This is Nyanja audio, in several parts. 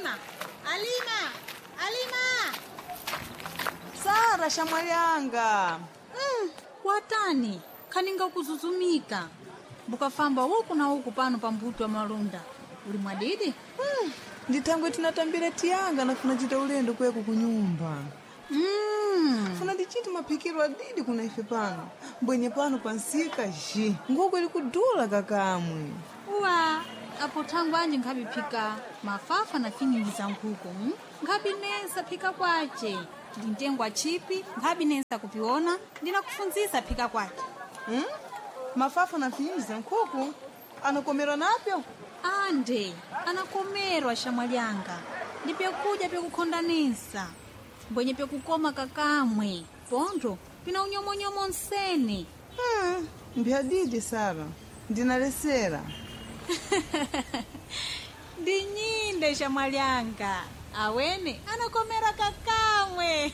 Alima. Sara shamwalianga. Watani kaninga kuzuzumika bukafamba huku na huku pano pa mbuto wa malunda uli mwadidi. Nditangwe tinatambira tiyanga na funachita ulendo kweku kunyumba. Funa ndichiti mapikiro adidi kuna ife pano. Mbwenye pano pansika ji. Nguko ili kudula kakamwe. Uwa, apo tangu anje ngabi pika mafafa na finyingi za nkuku. Ngabi nesa pika kwache. Ndintengwa chipi, ngabi nesa kupiona, ndina kufunzisa pika kwache. Mafafa na finyingi za nkuku? Anakomerwa napyo? Ande, anakomerwa shamwalianga. Ndipya kuja pya kukondanisa. Mbwenye pya kukoma kakamwe. Pondo, pina unyomonyomo nsene. Mbiadidi Sara. Ndinalesera. Ndinyinde shamwalianga. Awene, anakomera kakamwe.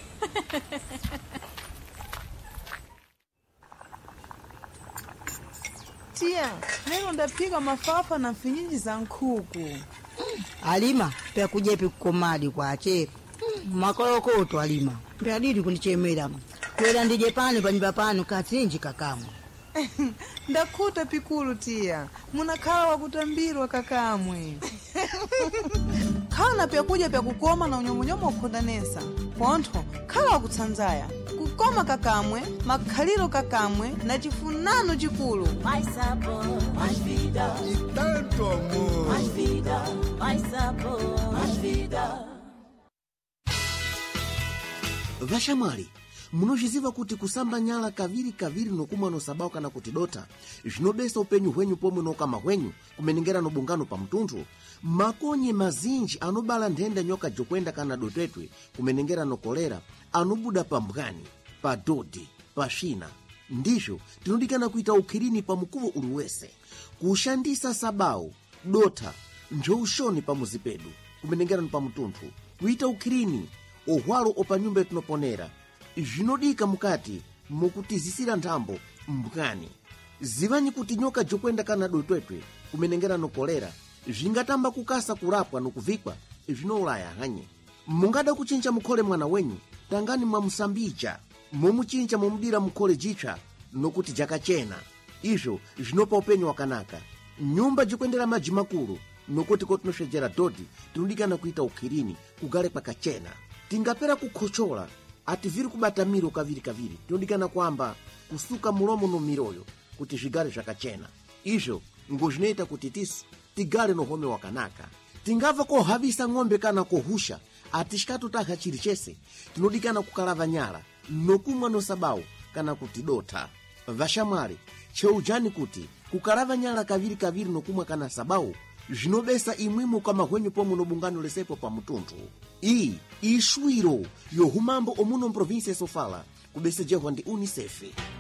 Tia, leo ndapika mafafa na finyingi za nkuku. Alima, pya kujepi kukomadi kwa chepe. Makolokoto Alima. Pya didi kunichemera. Kwela ndije pano panyumba pano katsinji kakamwe. Ndakuta pikulu tia. Munakala wa kutambirwa kakamwe. Kana pya kuja pya kukoma na unyomonyomo kukondanesa. Ponto, kala wa kutsanzaya. Kukoma kakamwe, makhaliro kakamwe, na chifunano chikulu. Mais sabor, mais vida. E tanto amor. Mais vida, mais sabor, mais vida. Vashamwali, munozhiziva kuti kusamba nyala kaviri nokumwa nosabao kana kuti dota zvinobesa upenyu hwenyu pomwe nokama hwenyu kumenengera nobungano pa mtundu. Makonye mazinji anobala ndenda nyoka jokwenda kana dotwetwe kumenengera nokolera anobuda pa mbwani, pa dodi, pa shina. Ndizho tinodikana kuita ukhirini pa mukuvo uliwese. Kushandisa sabao, dota, njoushoni pa muzipedu kumenengera pa mtundu. Kuita ukhirini ohwalo opa nyumba etinoponera. Zvinodika mukati mukutizisira nthambo mbwani. Zivanyi kuti nyoka jokwenda kana dotwetwe kumenengera nokolera zvingatamba kukasa kurapwa nokuvikwa zvinoulaya hanye. Mungada kuchinja mukhole mwana wenyu, tangani mwamusambija momuchinja momudira mukhole jitsva nokuti jakachena. Izvo zvinopa upenyu wakanaka. Nyumba jikwendera maji makulu nokuti kotinosvejera dodi tinodikana kuita ukhirini kugale pakachena. Tingapera kukhochola ativiri kubata miro kaviri tinodikana kwamba kusuka mulomo no miroyo kuti zvigale zvakachena. Izvo ngozvinoita kuti tisu tigale nohome wakanaka. Tingava kohavisa ng'ombe kana kohusha atishikatutaha chiri chese tinodikana kukalava nyala nokumwa nosabao kana kuti dota. Vashamwali, cheujani kuti kukalava nyala kaviri nokumwa kana sabao zvinobesa imwimo kama hwenyu pomwe nobungano lesepo pa mutundu. Iyi ishwiro yohumambo omuno province Sofala kubesejehwa ndi UNICEF.